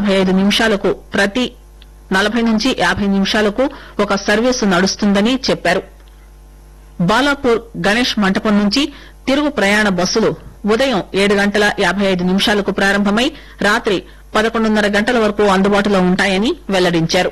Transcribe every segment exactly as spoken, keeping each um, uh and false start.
నలభై ఐదు నిమిషాలకు ప్రతి నలభై నుంచి యాభై నిమిషాలకు ఒక సర్వీసు నడుస్తుందని చెప్పారు. బాలాపూర్ గణేష్ మంటపం నుంచి తిరుగు ప్రయాణ బస్సులు ఉదయం ఏడు గంటల యాభై ఐదు నిమిషాలకు ప్రారంభమై రాత్రి పదకొండున్నర గంటల వరకు అందుబాటులో ఉంటాయని వెల్లడించారు.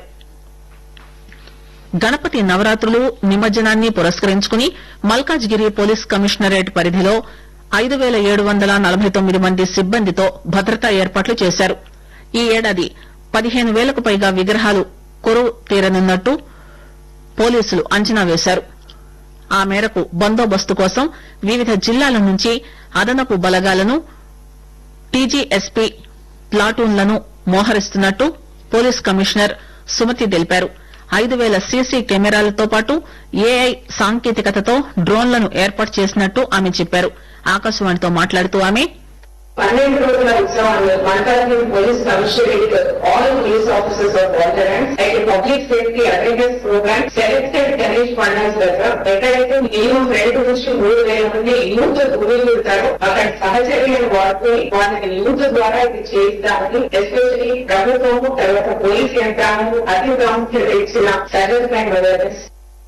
గణపతి నవరాత్రులు నిమజ్జనాన్ని పురస్కరించుకుని మల్కాజ్గిరి పోలీస్ కమిషనరేట్ పరిధిలో ఐదు పేల ఏడు వందల నలభై తొమ్మిది మంది సిబ్బందితో భద్రతా ఏర్పాట్లు చేశారు. ఈ ఏడాది పదిహేను పేలకు పైగా విగ్రహాలు కొలువు తీరనున్నట్టు పోలీసులు అంచనా వేశారు. ఆ మేరకు బందోబస్తు కోసం వివిధ జిల్లాల నుంచి అదనపు బలగాలను టీజీఎస్పీ ప్లాటూన్లను మోహరిస్తున్నట్టు పోలీస్ కమిషనర్ సుమతి తెలిపారు. ఐదు పేల సీసీ కెమెరాలతో పాటు ఏఐ సాంకేతికతతో డ్రోన్లను ఏర్పాటు చేసినట్టు ఆమె చెప్పారు. ఆకాశవాణితో మాట్లాడుతూ ఆమె పన్నెండు రోజుల ఉత్సవాల్లో Malkajgiri police commissionerate all police officers of all times అయితే public safety awareness programme selected Ganesh pandals దగ్గర ఎక్కడైతే మినిమం రెండు నుంచి మూడు వేల మంది యూత్ గురిగుతారో అక్కడ సహచర్యలను వాడుకుని వాళ్ళకి యూత్ ద్వారా ఇది చేయిస్తామని ఎస్పెషలీ ప్రభుత్వము తర్వాత పోలీస్ యంత్రాంగం అతి ప్రాముఖ్యత ఇచ్చిన సైబర్ క్రైమ్ అవేర్నెస్.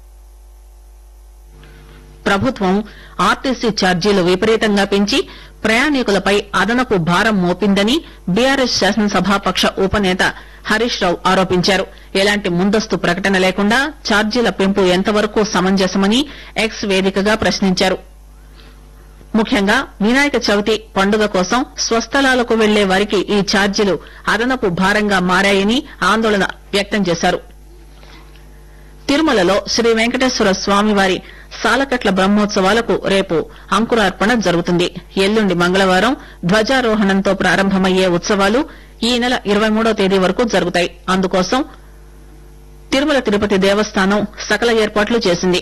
ప్రభుత్వం ఆర్టీసీ ఛార్జీలు విపరీతంగా పెంచి ప్రయాణికులపై అదనపు భారం మోపిందని బీఆర్ఎస్ శాసనసభాపక్ష ఉపనేత హరీష్ రావు ఆరోపించారు. ఎలాంటి ముందస్తు ప్రకటన లేకుండా ఛార్జీల పెంపు ఎంతవరకు సమంజసమని ఎక్స్ వేదికగా ప్రశ్నించారు. ముఖ్యంగా వినాయక చవితి పండుగ కోసం స్వస్థలాలకు వెళ్లే వారికి ఈ ఛార్జీలు అదనపు భారంగా మారాయని ఆందోళన వ్యక్తం చేశారు. తిరుమలలో శ్రీ వెంకటేశ్వర స్వామివారి సాలకట్ల బ్రహ్మోత్సవాలకు రేపు అంకురార్పణ జరుగుతుంది. ఎల్లుండి మంగళవారం ధ్వజారోహణంతో ప్రారంభమయ్యే ఉత్సవాలు ఈ నెల ఇరవై మూడో తేదీ వరకు జరుగుతాయి. అందుకోసం తిరుమల తిరుపతి దేవస్థానం సకల ఏర్పాట్లు చేసింది.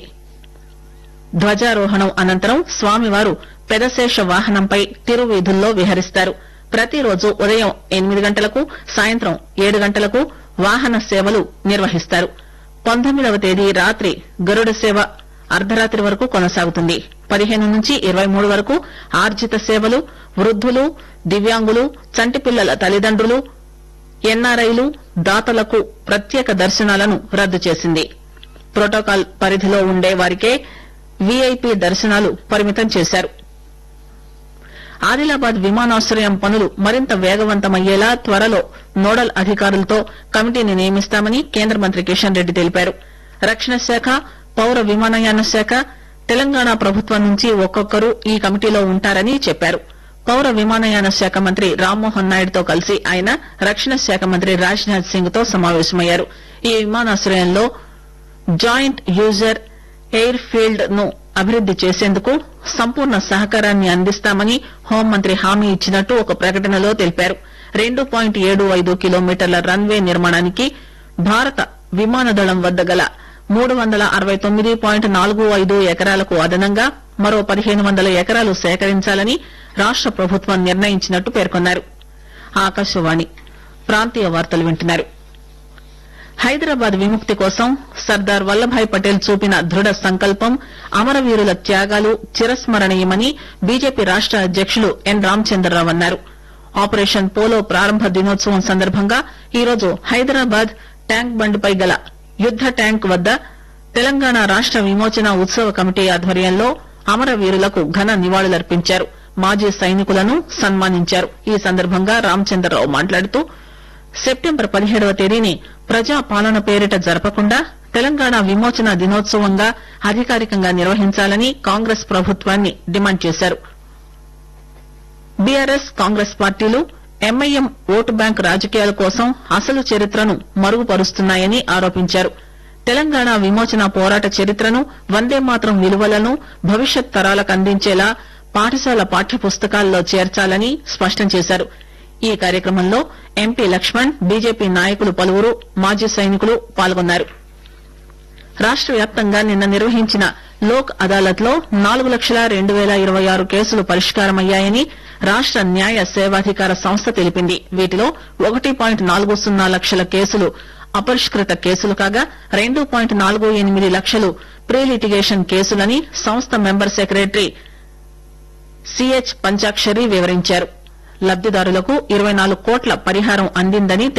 ధ్వజారోహణం అనంతరం స్వామివారు పెదశేష వాహనంపై తిరువీధుల్లో విహరిస్తారు. ప్రతిరోజు ఉదయం ఎనిమిది గంటలకు సాయంత్రం ఏడు గంటలకు వాహన సేవలు నిర్వహిస్తారు. పంతొమ్మిదవ తేదీ రాత్రి గరుడ సేవ అర్ధరాత్రి వరకు కొనసాగుతుంది. పదిహేను నుంచి ఇరవై మూడు వరకు ఆర్జిత సేవలు, వృద్దులు, దివ్యాంగులు, చంటిపిల్లల తల్లిదండ్రులు, ఎన్ఆర్ఐలు, దాతలకు ప్రత్యేక దర్శనాలను రద్దు చేసింది. ప్రోటోకాల్ పరిధిలో ఉండే వారికే వీఐపీ దర్శనాలు పరిమితం చేశారు. ఆదిలాబాద్ విమానాశ్రయం పనులు మరింత వేగవంతమయ్యేలా త్వరలో నోడల్ అధికారులతో కమిటీని నియమిస్తామని కేంద్ర మంత్రి కిషన్ రెడ్డి తెలిపారు. రక్షణ శాఖ, పౌర విమానయాన శాఖ, తెలంగాణ ప్రభుత్వం నుంచి ఒక్కొక్కరు ఈ కమిటీలో ఉంటారని చెప్పారు. పౌర విమానయాన శాఖ మంత్రి రామ్మోహన్ నాయుడుతో కలిసి ఆయన రక్షణ శాఖ మంత్రి రాజ్నాథ్ సింగ్ తో సమావేశమయ్యారు. ఈ విమానాశ్రయంలో జాయింట్ యూజర్ ఎయిర్ ఫీల్డ్ ను అభివృద్ది చేసేందుకు సంపూర్ణ సహకారాన్ని అందిస్తామని హోంమంత్రి హామీ ఇచ్చినట్టు ఒక ప్రకటనలో తెలిపారు. రెండు పాయింట్ ఏడు ఐదు కిలోమీటర్ల రన్వే నిర్మాణానికి భారత విమానదళం వద్ద గల మూడు వందల అరవై తొమ్మిది పాయింట్ నాలుగు ఐదు ఎకరాలకు అదనంగా మరో పదిహేను వందల ఎకరాలు సేకరించాలని రాష్ట ప్రభుత్వం నిర్ణయించినట్టు పేర్కొన్నారు. ఆకాశవాణి ప్రాంతీయ వార్తలు వింటున్నారు. హైదరాబాద్ విముక్తి కోసం సర్దార్ వల్లభాయ్ పటేల్ చూపిన దృఢ సంకల్పం, అమరవీరుల త్యాగాలు చిరస్మరణీయమని బీజేపీ రాష్ట అధ్యకులు ఎన్ రామచంద్రరావు అన్నారు. ఆపరేషన్ పోలో ప్రారంభ దినోత్సవం సందర్భంగా ఈరోజు హైదరాబాద్ ట్యాంక్ బండ్పై గల యుద్ద ట్యాంక్ వద్ద తెలంగాణ రాష్ట విమోచన ఉత్సవ కమిటీ ఆధ్వర్యంలో అమరవీరులకు ఘన నివాళులర్పించారు. మాజీ సైనికులను సన్మానించారు. ఈ సందర్భంగా రామచంద్రరావు మాట్లాడుతూ సెప్టెంబర్ పదిహేడవ తేదీని ప్రజాపాలన పేరిట జరపకుండా తెలంగాణ విమోచన దినోత్సవంగా అధికారికంగా నిర్వహించాలని కాంగ్రెస్ ప్రభుత్వాన్ని డిమాండ్ చేశారు. బీఆర్ఎస్ కాంగ్రెస్ పార్టీలు ఎంఐఎం ఓటు బ్యాంక్ రాజకీయాల కోసం అసలు చరిత్రను మరుగుపరుస్తున్నాయని ఆరోపించారు. తెలంగాణ విమోచన పోరాట చరిత్రను, వందేమాతరం విలువలను భవిష్యత్ తరాలకు అందించేలా పాఠశాల పాఠ్యపుస్తకాల్లో చేర్చాలని స్పష్టం చేశారు. ఈ కార్యక్రమంలో ఎంపీ లక్ష్మణ్, బీజేపీ నాయకులు పలువురు, మాజీ సైనికులు పాల్గొన్నారు. రాష్ట వ్యాప్తంగా నిన్న నిర్వహించిన లోక్ అదాలత్ లో నాలుగు లక్షల రెండు పేల ఇరవై ఆరు కేసులు పరిష్కారమయ్యాయని రాష్ట న్యాయ సేవాధికార సంస్థ తెలిపింది. వీటిలో ఒకటి పాయింట్ నాలుగు సున్నా లక్షల కేసులు అపరిష్కృత కేసులు కాగా రెండు పాయింట్ నాలుగు ఎనిమిది లక్షలు ప్రీ లిటిగేషన్ కేసులని సంస్థ మెంబర్ సెక్రటరీ సిహెచ్ పంచాక్షరి వివరించారు. లబ్దిదారులకు ఇరవై నాలుగు కోట్ల పరిహారం అందిందని